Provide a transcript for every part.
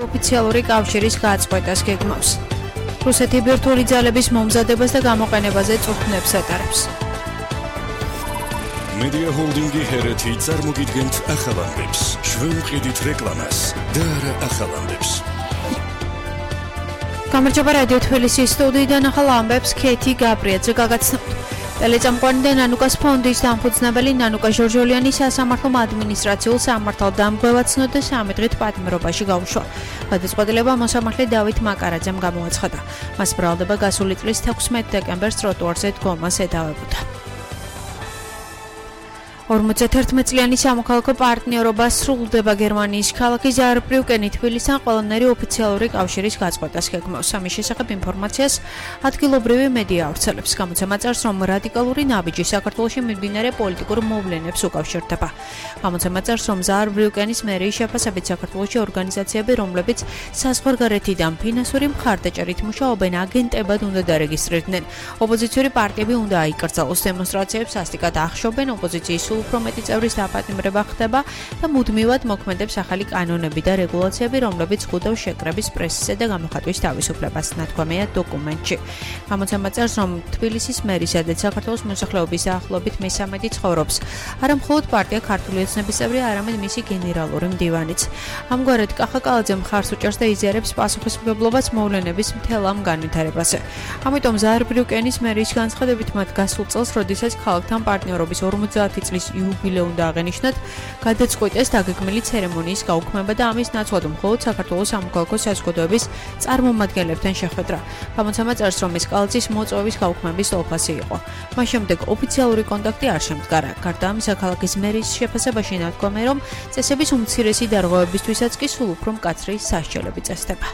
ოფიციალური კავშირის გაწყვეტას გეგმავს. რუსეთი ბირთვული ძალების მომზადებას და გამოყენებაზე წვრთნებს ატარებს. Media Holding-ი ჰერეთი წარმოგიდგენთ ახალ ამბებს. ჩვენ ვყიდით რეკლამას და არა ახალ ამბებს. გამარჯობა რადიო თბილისის სტუდიიდან ახალ ამბებს ქეთი გაბრიაძე გაგაცნობთ. ტელეწამყვანი და ნანუკას ფონდის დამფუძნებელი ნანუკა ჟორჟოლიანი სასამართლო ადმინისტრაციულ სამართალდამკვევად ცნობდა 3 დღით პატიმრობაში გაუშვა. გადაწყვეტილება მოსამართლე დავით მაკარაძემ გამოაცხადა. მას ბრალდება გასული წლის 16 დეკემბერს ტროტუარზე დგომას ედავებოდა. 51 სამოქალაქო პარტნიორობა სრულდება გერმანიის ქალაქის ზაარბრიუკენი თბილისთან ყველანაირი ოფიციალური კავშირის გაწყვეტას გეგმავს. ამის შესახებ ინფორმაციას ადგილობრივი მედია ავრცელებს. გამოცემა წერს, რომ რადიკალური ნაბიჯი საქართველოში მიმდინარე პოლიტიკურ მოვლენებს უკავშირდება. გამოცემა წერს, რომ ზაარბრიუკენის მერიის შეფასებით საქართველოში ორგანიზაციები, რომლებიც საზღვარგარეთიდან ფინანსური მხარდაჭერით მუშაობენ, აგენტებად უნდა დარეგისტრირდნენ. ოპოზიციური პარტიები უნდა აიკრძალოს. დემონსტრაციებს სასტიკად ახშობენ, ოპოზიციის უფრო მეტი წევრის დაპატიმრება ხდება და მუდმივად მოქმედებს ახალი კანონები და რეგულაციები, რომლებიც ხვდავს შეკრების პრესისა და გამოხატვის თავისუფლებას, ნათქვამია დოკუმენტში. გამოცემა წერს, რომ თბილისის მერი, სადაც საქართველოს მოსახლეობის დაახლოებით მესამედი ცხოვრობს, არა მხოლოდ პარტია ქართული ოცნების წევრი, არამედ მისი გენერალური მდივანიც. ამგვარად კახა კალაძე მხარს უჭერს და იზიარებს პასუხისმგებლობას მოვლენების მთელ ამ განვითარებაზე. ამიტომ ზაარბრიუკენის მერის განცხადებით მათ გასულ წელს, როდესაც ქალაქთან პარტნიორობის 50 წლის იუბილეუ უნდა აღენიშნათ, გადაწყვეტეს დაგეგმილი ცერემონიის გაუქმება და ამის ნაცვლად მხოლოდ საქართველოს სამოქალაქო საზოგადოების წარმომადგენლებთან შეხვედრა. გამოცემა წერს, რომ ეს კალაძის მოწვევის გაუქმების ტოლფასი იყო. მას შემდეგ ოფიციალური კონტაქტი არ შემდგარა. გარდა ამისა, ქალაქის მერის შეფასებაში ნათქვამია, რომ წესების უმცირესი დარღვევებისთვისაც კი სულ უფრო მკაცრი სასჯელები წესდება.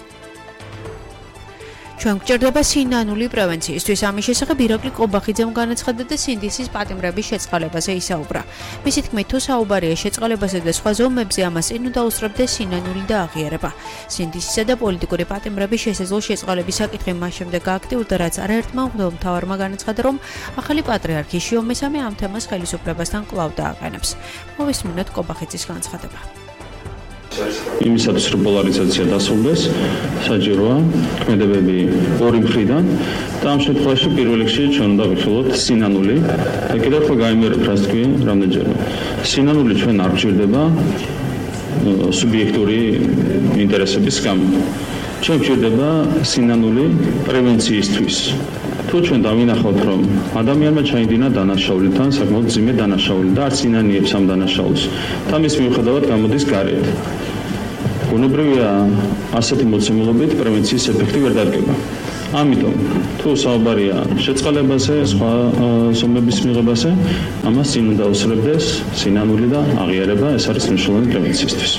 ჩვენ გვჭირდება სინანული პრევენციისთვის. ამის შესახებ ირაკლი ყობახიძემ განაცხადა და სინდისის პატიმრების შეწყალებაზე ისაუბრა. მისი თქმით, თუ საუბარია შეწყალებაზე და სხვა ზომებზე, ამას წინ უნდა უსწრებდეს სინანული და აღიარება. სინდისისა და პოლიტიკური პატიმრების შესაძლო შეწყალების საკითხი მას შემდეგ გააქტიურდა, რაც არაერთმა მღვდელმთავარმა განაცხადა, რომ ახალი პატრიარქი შიო მესამე ამ თემას ხელისუფლებასთან კვლავ დააყენებს. მოვისმინოთ ყობახიძის განცხადება. იმისათვის რომ პოლარიზაცია დასრულდეს, საჭიროა ქმედებები ორი მხრიდან და ამ შემთხვევაში პირველ რიგში ჩვენ უნდა ვიხილოთ სინანული და კიდევ ერთხელ გაიმეორებ, რას თქვი რამდენჯერმე. სინანული ჩვენ არ გვჭირდება სუბიექტური ინტერესების გამო. ჩვენ გვჭირდება სინანული პრევენციისთვის. თუ ჩვენ დავინახავთ, რომ ადამიანმა ჩაიდინა დანაშაული, თან საკმაოდ მძიმე დანაშაული და არც ინანიებს ამ დანაშაულს, და მის მიუხედავად გამოდის გარეთ. ბუნებრივია, ასეთი მოცემულობით პრევენციის ეფექტი ვერ დადგება. ამიტომ, თუ საუბარია შეწყალებაზე, სხვა ზომების მიღებაზე, ამას წინ უნდა უსწრებდეს სინანული და აღიარება, ეს არის მნიშვნელოვანი პრევენციისთვის.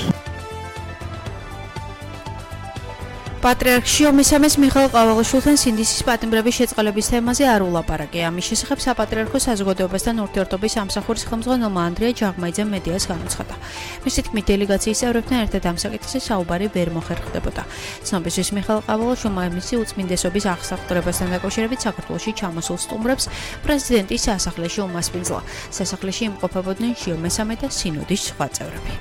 პატრიარქ შიო მესამეს მიხეილ ყავალაშვილთან სინდისის პატიმრების შეწყალების თემაზე არ ულაპარაკე. ამის შესახებ საპატრიარქო საზოგადოებასთან ურთიერთობის სამსახურის ხელმძღვანელმა ანდრია ჯაღმაიძემ მედიას განაცხადა. მისი თქმით, დელეგაციის წევრებთან ერთად ამ საკითხზე საუბარი ვერ მოხერხდებოდა. ცნობისთვის მიხეილ ყავალაშვილმა მისი უწმინდესობის აღსაყდრებასთან დაკავშირებით საქართველოში ჩამოსულ სტუმრებს პრეზიდენტის სასახლეში უმასპინძლა. სასახლეში იმყოფებოდნენ შიო მესამე და სინოდის სხვა წევრები.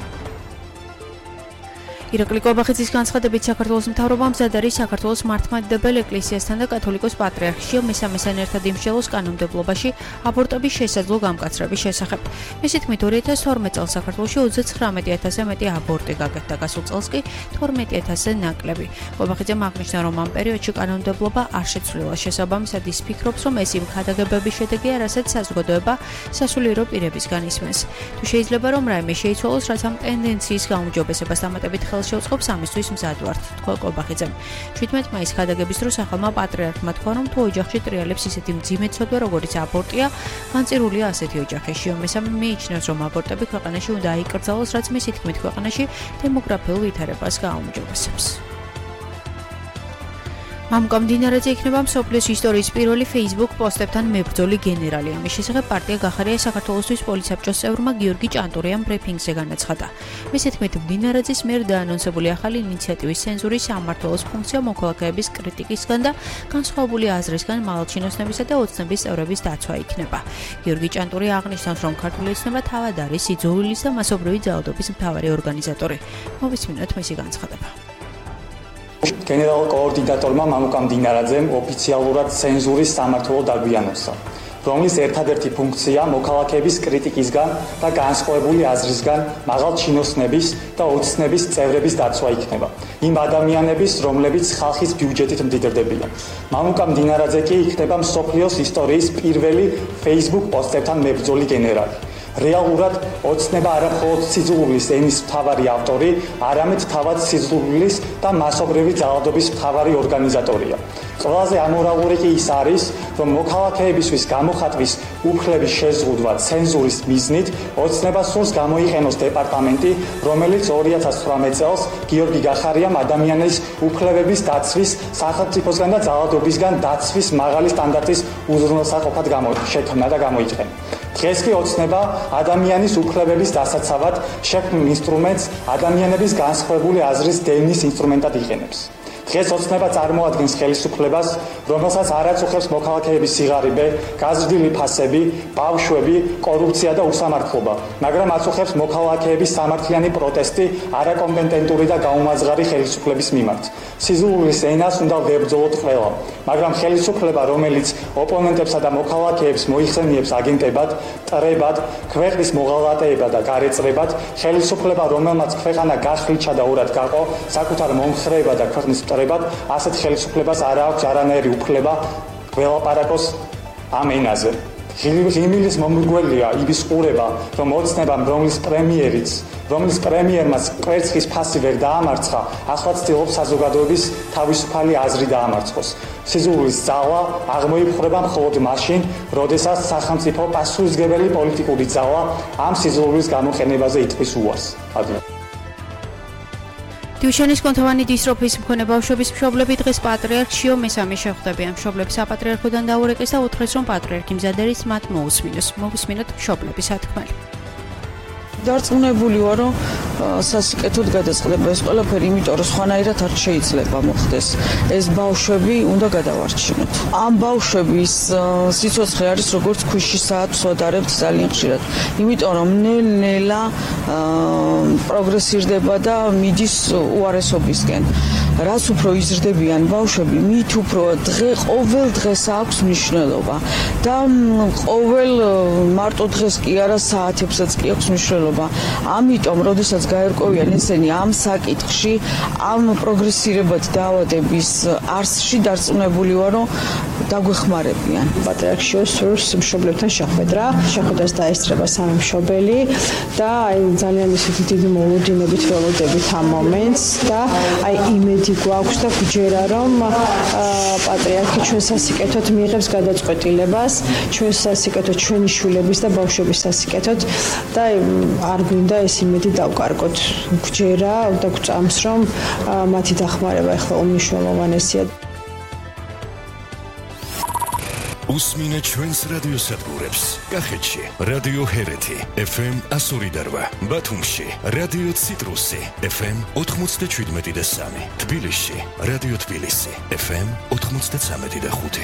ირაკლი ყობახიძის განცხადებით, საქართველოს მთავრობამ მზად არის საქართველოს მართლმადიდებელ ეკლესიასთან და კათოლიკოს პატრიარქ შიო მესამესთან ერთად იმსჯელოს კანონმდებლობაში აბორტების შესაძლო გამკაცრების შესახებ. მისი თქმით, 2012 წელს საქართველოში 39,000-ზე მეტი აბორტი გაკეთდა, გასულ წელს კი 12,000-ზე ნაკლები. ყობახიძემ აღნიშნა, რომ ამ პერიოდში კანონმდებლობა არ შეცვლილა. შესაბამისად, ის ფიქრობს, რომ ეს იმ ქადაგებების შედეგია, რასაც საზოგადოება სასულიერო პირებისგან ისმენს. თუ შეიძლება, რომ რაიმე შეიცვალოს, რაც ამ ტენდენციის გაუმჯობესებას დამატებით შეუწყობს, ამისთვის მზად ვართ, თქვა ყობახიძემ. 17 მაისს ქადაგების დროს ახალმა პატრიარქმა თქვა, რომ თუ ოჯახში ტრიალებს ისეთი მძიმე ცოდვა, როგორიც აბორტია, განწირულია ასეთი ოჯახი. შიო მესამე მიიჩნევს, რომ აბორტები ქვეყანაში უნდა აიკრძალოს, რაც მისი თქმით ქვეყანაში დემოგრაფიულ ვითარებას გააუმჯობესებს. მამუკა მდინარეზე იქნება მსოფლიოს ისტორიის პირველი Facebook პოსტებთან მებრძოლი გენერალი. ამის შესახებ პარტია გახარია საქართველოსთვის პოლიცსაბჭოს წევრმა გიორგი ჭანტურიამ ბრიფინგზე განაცხადა. მისი თქმით, მდინარეძის მიერ დაანონსებული ახალი ინიციატივის ცენზურის სამმართველოს ფუნქცია მოქალაქეების კრიტიკისგან და განსხვავებული აზრისგან მალჩინოსნებისა და ოცნების წევრების დაცვა იქნება. გიორგი ჭანტური აღნიშნავს, რომ ქართული ოცნება თავად არის იძულის და მასობრივი ძალადობის მთავარი ორგანიზატორი. მოვისმინოთ მისი განცხადება. გენერალ კოორდინატორმა მამუკა მდინარაძემ ოფიციალურად ცენზურის სამმართველო დაგვიანოსა, რომლის ერთადერთი ფუნქცია მოქალაქეების კრიტიკისგან და განსხვავებული აზრისგან მაღალ ჩინოსნების და ოცნების წევრების დაცვა იქნება. იმ ადამიანების, რომლებიც ხალხის ბიუჯეტით მდიდრდებიან. მამუკა მდინარაძე კი იქნება მსოფლიოს ისტორიის პირველი Facebook პოსტებთან მებრძოლი გენერალი. რეალურად ოცნება არა მხოლოდ სიძულვილის ენის მთავარი ავტორი, არამედ თავად სიძულვილის და მასობრივი ძალადობის მთავარი ორგანიზატორია. ყველაზე ამორალური კი ის არის, რომ მოქალაქეებისთვის გამოხატვის უფლების შეზღუდვა ცენზურის მიზნით ოცნება სურს გამოიყენოს დეპარტამენტი, რომელიც 2018 წელს გიორგი გახარიამ ადამიანის უფლებების დაცვის, სახელმწიფოსგან და ძალადობისგან დაცვის მაღალი სტანდარტის უზრუნველსაყოფად შექმნა და გამოიყენა. დღეს კი ოცნება ადამიანის უფლებების დასაცავად შექმნილ ინსტრუმენტს ადამიანების განსხვავებული აზრის დევნის ინსტრუმენტად იყენებს. დღეს ოცნება წარმოადგენს ხელისუფლებას, რომელსაც არ აწუხებს მოქალაქეების სიღარიბე, გაზრდილი ფასები, ბავშვები, კორუფცია და უსამართლობა, მაგრამ აწუხებს მოქალაქეების სამართლიანი პროტესტი არაკომპეტენტური და გაუმაზღარი ხელისუფლების მიმართ. სიძულვილის ენას უნდა ვებრძოლოთ ყველა, მაგრამ ხელისუფლება, რომელიც ოპონენტებსა და მოქალაქეებს მოიხსენიებს აგენტებად, მტრებად, ქვეყნის მოღალატეებად და გარეწრებად, ხელისუფლება, რომელმაც ქვეყანა გახლიჩა და ორად გაყო, საკუთარ მომხრეებად და ქვეყნის ასეთ ხელისუფლებას არ აქვს არანაირი უფლება ველაპარაკოს ამ ენაზე. ღიმილის მომრგველია იმის ყურება, რომ ოცნებამ, რომლის პრემიერმაც კვერცხის ფასი ვერ დაამარცხა, ახლა ცდილობს საზოგადოების თავისუფალი აზრი დაამარცხოს. სიძულვილის ძალა აღმოიფხვრება მხოლოდ მაშინ, როდესაც სახელმწიფო პასუხისმგებელი პოლიტიკური ძალა ამ სიძულვილის გამოყენებაზე იტყვის უარს. დიუშენის კონთოვანი დისტროფიის მქონე ბავშვების მშობლები დღეს პატრიარქ შიო მესამე შეხვდებიან. მშობლები საპატრიარქოდან დაურეკეს და უთხრეს, რომ პატრიარქი მზად არის მათ მოусმინოს. მოვისმინოთ მშობლების სათქმელი. დარწმუნებული ვარ, რომ სასიკეთოდ გადაწყდება ეს ყველაფერი, იმიტომ რომ სხვანაირად არ შეიძლება მოხდეს. ეს ბავშვები უნდა გადავარჩინოთ. ამ ბავშვების სიცოცხლე არის როგორც ქვიშის საათს ვადარებთ ძალიან ხშირად. იმიტომ რომ ნელ-ნელა პროგრესირდება და მიდის უარესობისკენ. რაც უფრო იზრდებიან ბავშვები, მით უფრო ყოველ დღეს აქვს მნიშვნელობა და ყოველ მარტო დღეს კი არა, საათებსაც კი აქვს მნიშვნელობა. ამიტომ, როდესაც გაერკვევიან ესენი ამ საკითხში, ამ პროგრესირებად დაავადების არსში, დარწმუნებული ვარ, რომ დაგვეხმარებიან. პატრიარქ შიოს სურს მშობლებთან შეხვედრა, შეხვედრას დაესწრება სამი მშობელი და აი ძალიან ისეთი დიდი მოლოდინებით ველოდებით ამ მომენტს და აი იმედი გვაქვს და გვჯერა, რომ პატრიარქი ჩვენ სასიკეთოდ მიიღებს გადაწყვეტილებას, ჩვენ სასიკეთოდ ჩვენი შვილების და ბავშვების სასიკეთოდ და არ გვინდა ეს იმედი დავკარგოთ. გვჯერა და გვწამს, რომ მათი დახმარება ახლა უმნიშვნელოვანესია. უსმინე ჩვენს რადიო სადგურებს. კახეთში რადიო ჰერეთი FM 102.8, ბათუმში რადიო ციტრუსი FM 97.3, თბილისში რადიო თბილისი FM 93.5.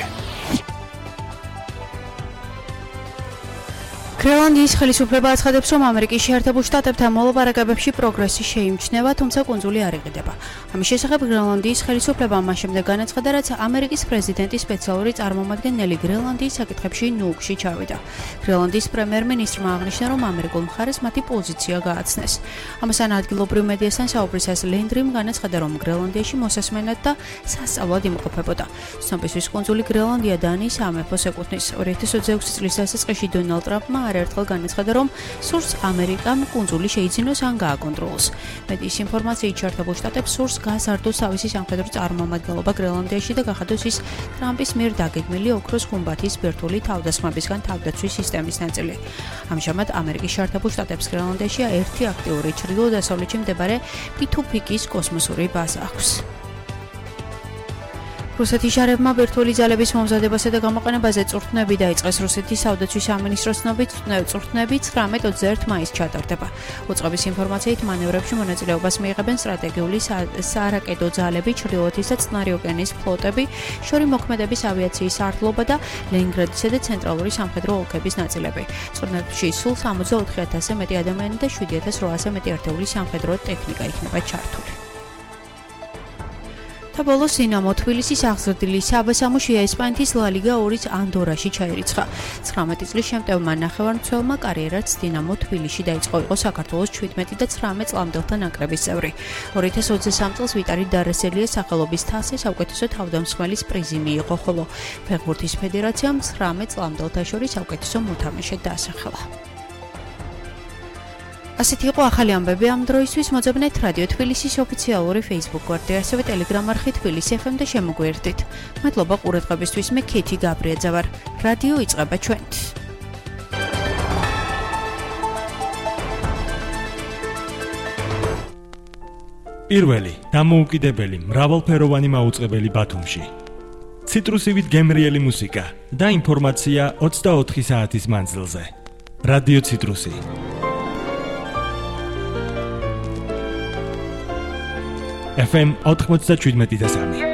გრენლანდიის ხელისუფლება აცხადებს, რომ ამერიკის შეერთებულ შტატებთან მოლაპარაკებებში პროგრესი შეიმჩნევა, თუმცა კუნძული არ იყიდება. ამის შესახებ გრენლანდიის ხელისუფლებამ მას შემდეგ განაცხადა, რაც ამერიკის პრეზიდენტის სპეციალური წარმომადგენელი გრენლანდიის საკითხებში ნუგში ჩავიდა. გრენლანდიის პრემიერ-მინისტრმა აღნიშნა, რომ ამერიკულ მხარეს მათი პოზიცია გააცნეს. ამასთან ადგილობრივ მედიასთან საუბრისას ლენდრიმ განაცხადა, რომ გრენლანდიაში მოსასმენად და სასწავლად იმყოფებოდა. ცნობისთვის კუნძული გრენლანდია დანიის სამეფოს ეკუთვნის. 2026 წლის დასაწყისში დონალდ ტრამპმა არაერთხელ განაცხადა, რომ სურს ამერიკამ კუნძული შეიძინოს ან გააკონტროლოს. მედიის ინფორმაციით შეერთებულ შტატებს სურს გაზარდოს თავისი სამხედრო წარმომადგენლობა გრენლანდიაში და გახადოს ის ტრამპის მიერ დაგეგმილი ოქროს გუმბათის ბირთვული თავდასხმებისგან თავდაცვის სისტემის ნაწილი. ამჟამად ამერიკის შეერთებულ შტატებს გრენლანდიაში ერთი აქტიური ჩრდილო-დასავლეთში მდებარე პიტუფიკის კოსმოსური ბაზა აქვს. რუსეთის ჟარებმა ბირთვული ძალების მომზადებასა და გამოყენებაზე წვრთნები დაიწყეს. რუსეთის საუდაცვის სამინისტროს ცნობით, წვრთნები 19-21 მაისს ჩატარდება. უწყების ინფორმაციით, მანევრებში მონაწილეობას მიიღებენ სტრატეგიული სარაკეტო ძალები, ჩრდილოეთის და წყნარი ოკეანის ფლოტები, შორიმოქმედების ავიაციის არტილობა და ლენინგრადისა და ცენტრალური სამხედრო ოლქების ნაწილები. წვრთნებში სულ 64,000-ზე მეტი ადამიანი და 7,800-ზე მეტი ერთეული სამხედრო ტექნიკა იქნება ჩართული. და ბოლოს დინამო თბილისის აღზრდილი საბასამუშია ესპანეთის ლა ლიგა 2-ს ანდორაში ჩაირიცხა. 19 წლის შემტევმა ნახევარმცველმა კარიერაც დინამო თბილისში დაიწყო, იყო საქართველოს 17 და 19 წლამდელთა ნაკრების წევრი. 2023 წელს ვიტარი დარესელია სახელობის თასი საუკეთესო თავდამსხმელის პრიზი მიიღო, ხოლო ფეხბურთის ფედერაციამ 19 წლამდელთა შორის საუკეთესო მოთამაშედ დაასახელა. ასეთი იყო ახალი ამბები ამ დროისთვის. მოძებნეთ რადიო თბილისის ოფიციალური Facebook გვერდი, ასევე Telegram არხი თბილისი FM და შემოგვიერთდით. მადლობა ყურადღებისთვის. მე ქეთი გაბრიაძე ვარ. რადიო იწყება ჩვენთ. პირველი დამოუკიდებელი მრავალფეროვანი მაუწყებელი ბათუმში. ციტრუსივით გემრიელი მუსიკა და ინფორმაცია 24 საათის მანძილზე. რადიო ციტრუსი. FM 97.3